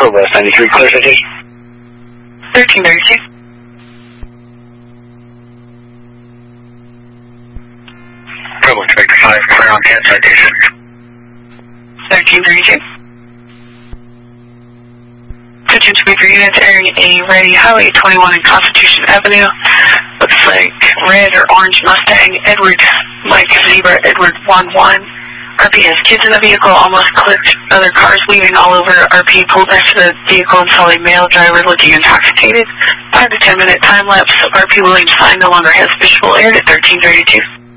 West 93, clear citation. 1332. Bravo, Inspector 5, clear on 10 citation. 1332. Attention Speaker units, Area A, ready, Highway 21 and Constitution Avenue. Looks like red or orange Mustang, Edward, Mike Zebra, Edward 11. RP has kids in the vehicle, almost clipped. Other cars weaving all over. RP pulled next to the vehicle and saw a male driver looking intoxicated. 5 to 10 minute time lapse. RP Williams sign no longer has visual aired at 1332.